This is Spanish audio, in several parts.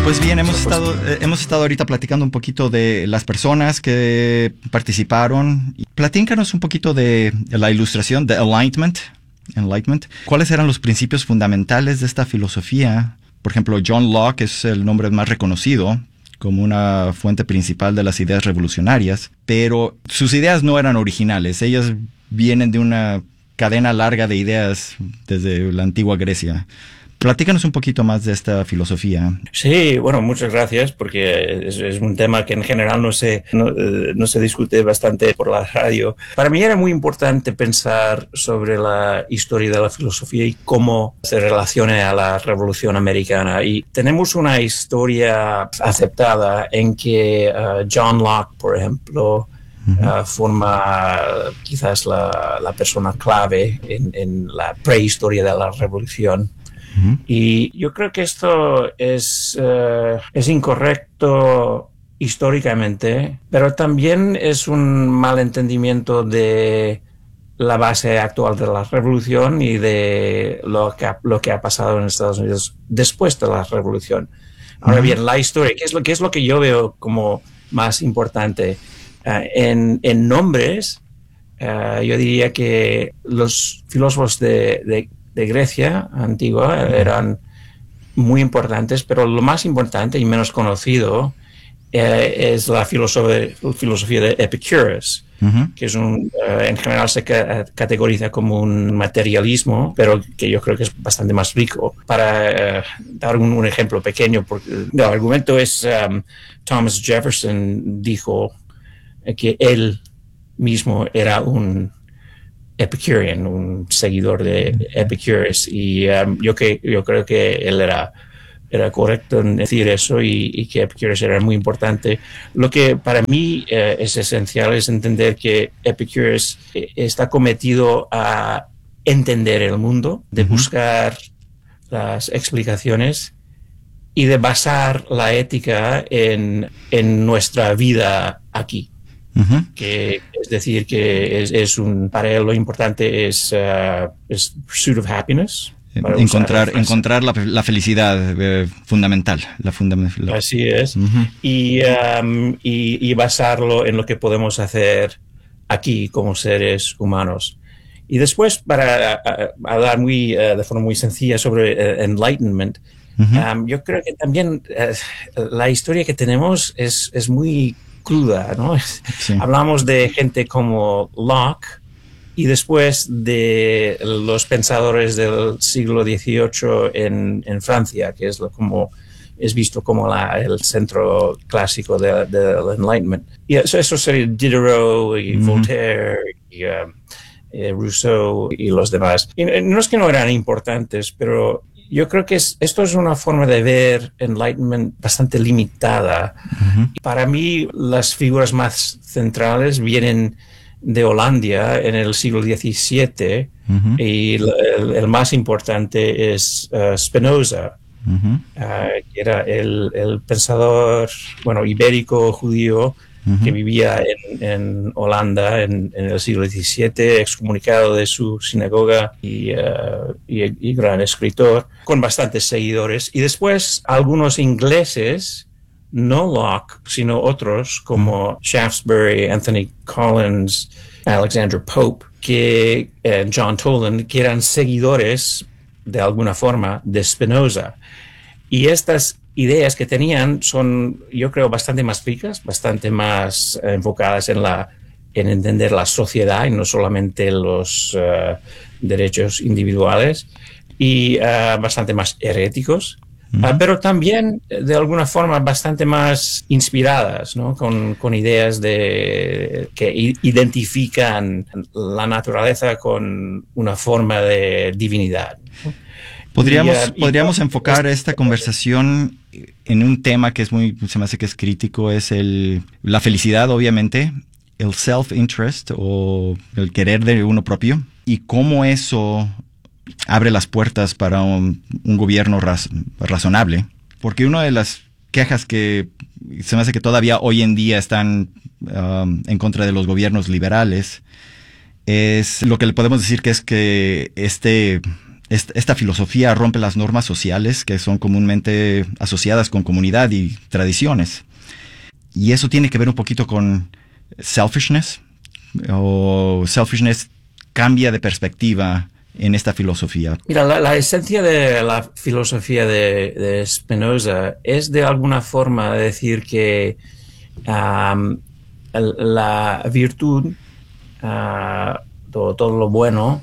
Pues bien, hemos estado ahorita platicando un poquito de las personas que participaron. Platícanos un poquito de la ilustración de Enlightenment. ¿Cuáles eran los principios fundamentales de esta filosofía? Por ejemplo, John Locke es el nombre más reconocido como una fuente principal de las ideas revolucionarias, pero sus ideas no eran originales. Ellas vienen de una cadena larga de ideas desde la antigua Grecia. Platícanos un poquito más de esta filosofía. Sí, bueno, muchas gracias, porque es un tema que en general no se discute bastante por la radio. Para mí era muy importante pensar sobre la historia de la filosofía y cómo se relaciona a la Revolución Americana. Y tenemos una historia aceptada en que John Locke, por ejemplo, forma quizás la persona clave en la prehistoria de la Revolución. Y yo creo que esto es incorrecto históricamente, pero también es un malentendimiento de la base actual de la revolución y de lo que ha pasado en Estados Unidos después de la revolución. Ahora bien, la historia, ¿qué es lo que yo veo como más importante? En nombres, yo diría que los filósofos de Grecia antigua eran muy importantes, pero lo más importante y menos conocido es la filosofía de Epicurus, que es en general se categoriza como un materialismo, pero que yo creo que es bastante más rico. Para dar un ejemplo pequeño, porque el argumento es Thomas Jefferson dijo que él mismo era un Epicurean, un seguidor de Epicurus, y yo creo que él era correcto en decir eso y que Epicurus era muy importante. Lo que para mí es esencial es entender que Epicurus está cometido a entender el mundo, de buscar las explicaciones y de basar la ética en nuestra vida aquí. Que es decir que para él lo importante es pursuit of happiness, encontrar la felicidad fundamental, así es. Y basarlo en lo que podemos hacer aquí como seres humanos. Y después, para hablar de forma muy sencilla sobre enlightenment, yo creo que también la historia que tenemos es muy cruda, ¿no? Sí. Hablamos de gente como Locke y después de los pensadores del siglo XVIII en Francia, que es visto como el centro clásico del Enlightenment. Y eso sería Diderot y Voltaire y Rousseau y los demás. Y no es que no eran importantes, pero yo creo que esto es una forma de ver Enlightenment bastante limitada. Para mí, las figuras más centrales vienen de Holanda en el siglo XVII y el más importante es Spinoza, que era el pensador ibérico judío que vivía en Holanda en el siglo XVII, excomunicado de su sinagoga y gran escritor, con bastantes seguidores. Y después algunos ingleses, no Locke, sino otros como Shaftesbury, Anthony Collins, Alexander Pope, John Toland, que eran seguidores de alguna forma de Spinoza. Y estas ideas que tenían son, yo creo, bastante más ricas, bastante más enfocadas en entender la sociedad y no solamente los derechos individuales, y bastante más heréticos, pero también de alguna forma bastante más inspiradas, ¿no? Con ideas que identifican la naturaleza con una forma de divinidad. Podríamos enfocar esta conversación en un tema que se me hace que es crítico, es la felicidad, obviamente, el self-interest o el querer de uno propio, y cómo eso abre las puertas para un gobierno razonable. Porque una de las quejas que se me hace que todavía hoy en día están en contra de los gobiernos liberales es lo que le podemos decir que es que esta filosofía rompe las normas sociales que son comúnmente asociadas con comunidad y tradiciones. Y eso tiene que ver un poquito con selfishness, o selfishness cambia de perspectiva en esta filosofía. Mira, la esencia de la filosofía de Spinoza es de alguna forma decir que la virtud, todo lo bueno,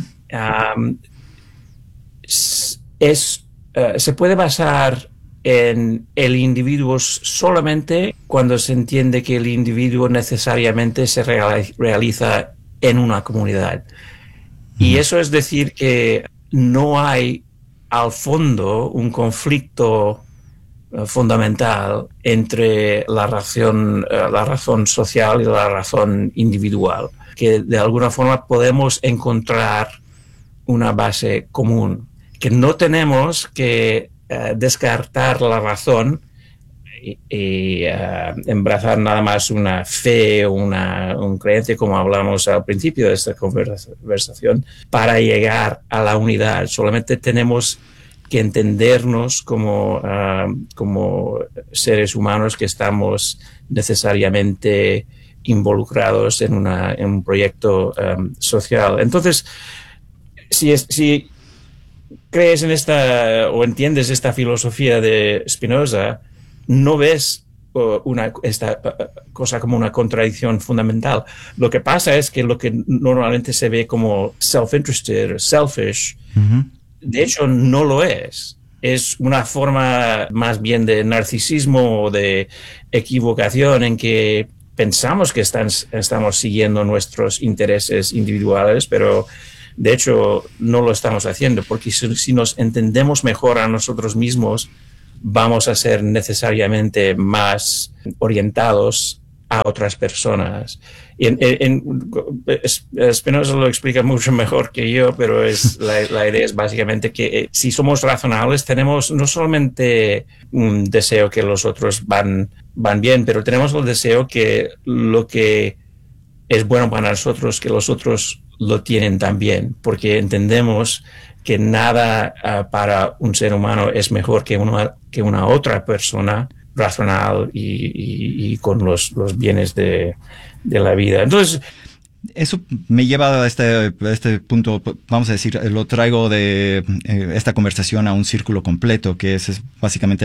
se puede basar en el individuo solamente cuando se entiende que el individuo necesariamente se realiza en una comunidad. Y eso es decir que no hay al fondo un conflicto fundamental entre la razón social y la razón individual, que de alguna forma podemos encontrar una base común, que no tenemos que descartar la razón y embrazar nada más una fe o una creencia, como hablamos al principio de esta conversación, para llegar a la unidad. Solamente tenemos que entendernos como seres humanos que estamos necesariamente involucrados en un proyecto social. Entonces, si crees en o entiendes esta filosofía de Spinoza, no ves esta cosa como una contradicción fundamental. Lo que pasa es que lo que normalmente se ve como self-interested o selfish, de hecho no lo es. Es una forma más bien de narcisismo o de equivocación en que pensamos que estamos siguiendo nuestros intereses individuales, pero de hecho no lo estamos haciendo, porque si nos entendemos mejor a nosotros mismos, vamos a ser necesariamente más orientados a otras personas. Spinoza lo explica mucho mejor que yo, pero la idea es básicamente que si somos razonables, tenemos no solamente un deseo que los otros van bien, pero tenemos el deseo que lo que es bueno para nosotros, que los otros lo tienen también, porque entendemos que nada para un ser humano es mejor que una otra persona racional y con los bienes de la vida. Entonces, eso me lleva a este punto, vamos a decir, lo traigo de esta conversación a un círculo completo, que es básicamente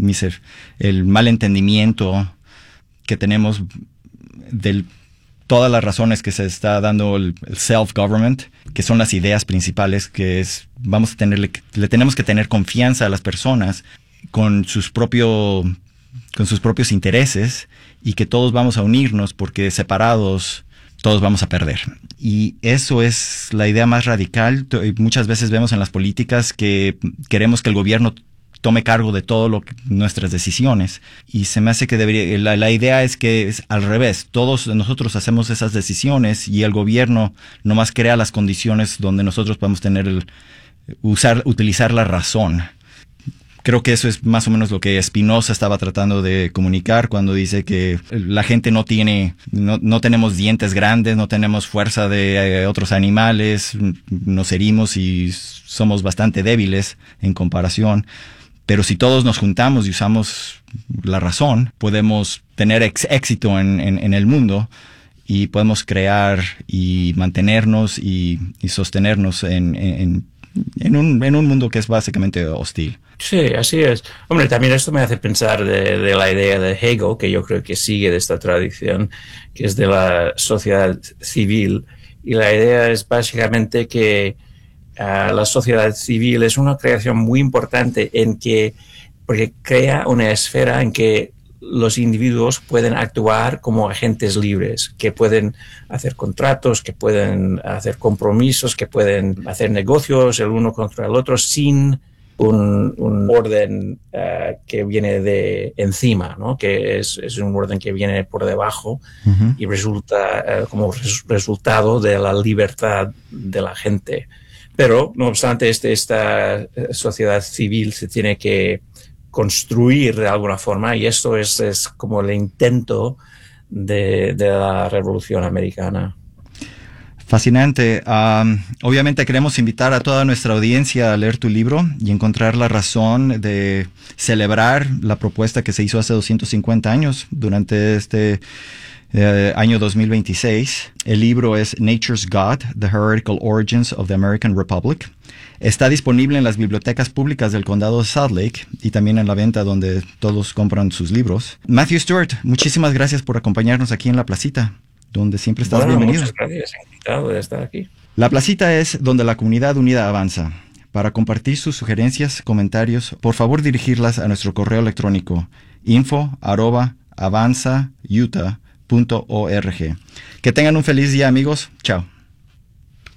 el mal entendimiento que tenemos de todas las razones que se está dando el self-government, que son las ideas principales, que es, le tenemos que tener confianza a las personas con sus propios intereses, y que todos vamos a unirnos porque separados todos vamos a perder. Y eso es la idea más radical. Muchas veces vemos en las políticas que queremos que el gobierno tome cargo de nuestras decisiones, y se me hace que la idea es que es al revés. Todos nosotros hacemos esas decisiones y el gobierno nomás crea las condiciones donde nosotros podemos utilizar la razón. Creo que eso es más o menos lo que Spinoza estaba tratando de comunicar cuando dice que la gente no tenemos dientes grandes, no tenemos fuerza de otros animales, nos herimos y somos bastante débiles en comparación. Pero si todos nos juntamos y usamos la razón, podemos tener éxito en el mundo, y podemos crear y mantenernos y sostenernos en un mundo que es básicamente hostil. Sí, así es. Hombre, también esto me hace pensar de la idea de Hegel, que yo creo que sigue de esta tradición, que es de la sociedad civil. Y la idea es básicamente que la sociedad civil es una creación muy importante porque crea una esfera en que los individuos pueden actuar como agentes libres, que pueden hacer contratos, que pueden hacer compromisos, que pueden hacer negocios el uno contra el otro sin un orden que viene de encima, ¿no? Que es un orden que viene por debajo y resulta como resultado de la libertad de la gente. Pero, no obstante, esta sociedad civil se tiene que construir de alguna forma, y esto es como el intento de la Revolución Americana. Fascinante. Obviamente queremos invitar a toda nuestra audiencia a leer tu libro y encontrar la razón de celebrar la propuesta que se hizo hace 250 años durante este año 2026. El libro es Nature's God, The Heretical Origins of the American Republic. Está disponible en las bibliotecas públicas del condado de Salt Lake y también en la venta donde todos compran sus libros. Matthew Stewart, muchísimas gracias por acompañarnos aquí en La Placita, donde siempre estás bienvenido. Muchas gracias, encantado de estar aquí. La Placita es donde la comunidad unida avanza. Para compartir sus sugerencias, comentarios, por favor dirigirlas a nuestro correo electrónico info@avanzautah.org. Que tengan un feliz día, amigos. Chao.